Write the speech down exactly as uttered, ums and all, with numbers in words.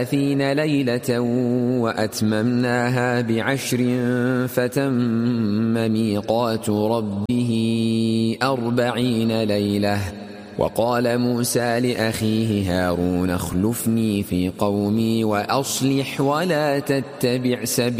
ثلاثين ليلة وأتممناها بعشر فتم ميقات ربه أربعين ليلة. وقال موسى لأخيه هارون اخلفني في قومي وأصلح ولا تتبع سبيل